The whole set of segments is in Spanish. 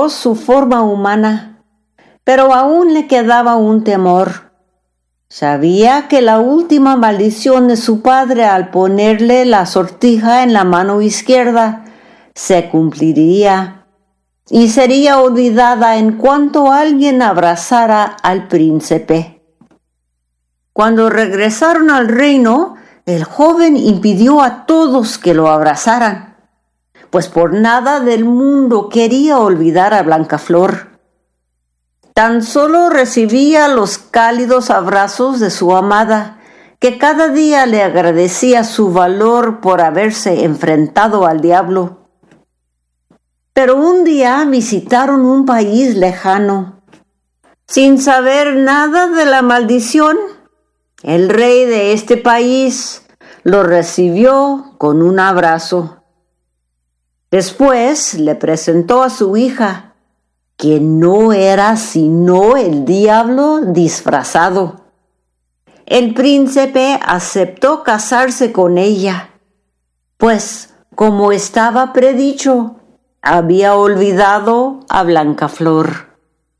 recuperó su forma humana, pero aún le quedaba un temor. Sabía que la última maldición de su padre al ponerle la sortija en la mano izquierda se cumpliría y sería olvidada en cuanto alguien abrazara al príncipe. Cuando regresaron al reino, el joven impidió a todos que lo abrazaran, pues por nada del mundo quería olvidar a Blancaflor. Tan solo recibía los cálidos abrazos de su amada, que cada día le agradecía su valor por haberse enfrentado al diablo. Pero un día visitaron un país lejano. Sin saber nada de la maldición, el rey de este país lo recibió con un abrazo. Después le presentó a su hija, que no era sino el diablo disfrazado. El príncipe aceptó casarse con ella, pues, como estaba predicho, había olvidado a Blancaflor.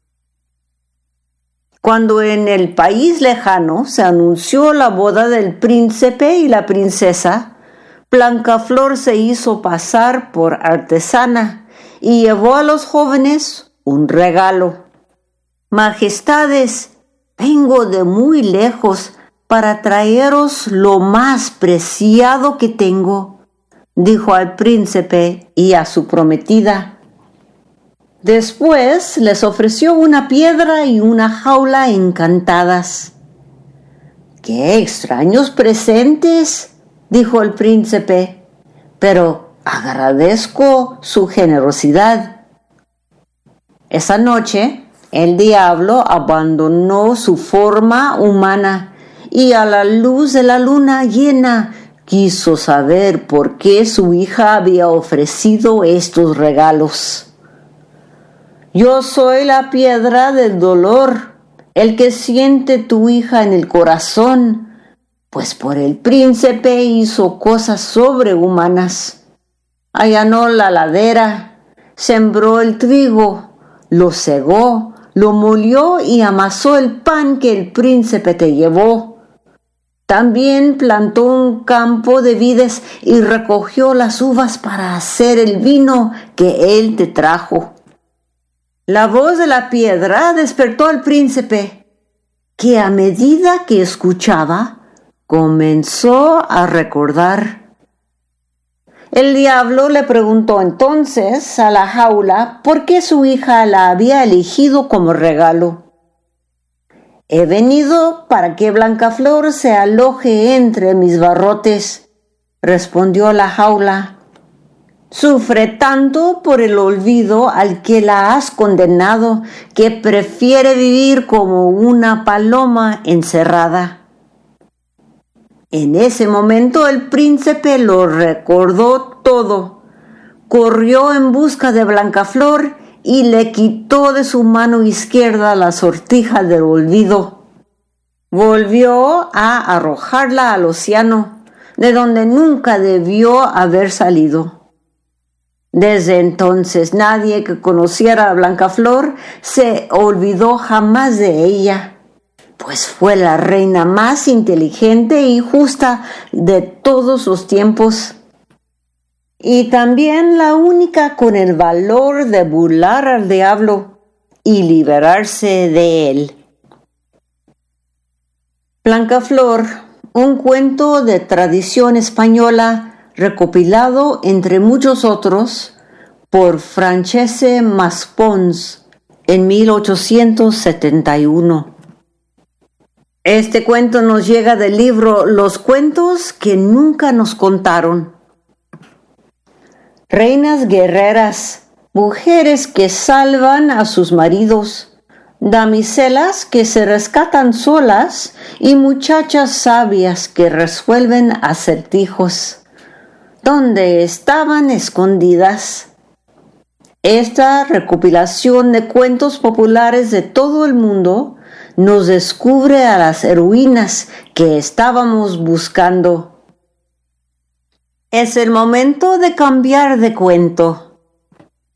Cuando en el país lejano se anunció la boda del príncipe y la princesa, Blancaflor se hizo pasar por artesana y llevó a los jóvenes un regalo. Majestades, vengo de muy lejos para traeros lo más preciado que tengo, dijo al príncipe y a su prometida. Después les ofreció una piedra y una jaula encantadas. ¡Qué extraños presentes!, dijo el príncipe, pero agradezco su generosidad. Esa noche, el diablo abandonó su forma humana y a la luz de la luna llena quiso saber por qué su hija había ofrecido estos regalos. Yo soy la piedra del dolor, el que siente tu hija en el corazón, pues por el príncipe hizo cosas sobrehumanas. Allanó la ladera, sembró el trigo, lo segó, lo molió y amasó el pan que el príncipe te llevó. También plantó un campo de vides y recogió las uvas para hacer el vino que él te trajo. La voz de la piedra despertó al príncipe, que a medida que escuchaba, comenzó a recordar. El diablo le preguntó entonces a la jaula por qué su hija la había elegido como regalo. He venido para que Blancaflor se aloje entre mis barrotes, respondió la jaula. Sufre tanto por el olvido al que la has condenado que prefiere vivir como una paloma encerrada. En ese momento el príncipe lo recordó todo. Corrió en busca de Blancaflor y le quitó de su mano izquierda la sortija del olvido. Volvió a arrojarla al océano, de donde nunca debió haber salido. Desde entonces nadie que conociera a Blancaflor se olvidó jamás de ella, pues fue la reina más inteligente y justa de todos los tiempos, y también la única con el valor de burlar al diablo y liberarse de él. Blancaflor, un cuento de tradición española recopilado entre muchos otros por Francesc Maspons en 1871. Este cuento nos llega del libro Los cuentos que nunca nos contaron. Reinas guerreras, mujeres que salvan a sus maridos, damiselas que se rescatan solas y muchachas sabias que resuelven acertijos. ¿Dónde estaban escondidas? Esta recopilación de cuentos populares de todo el mundo nos descubre a las heroínas que estábamos buscando. Es el momento de cambiar de cuento.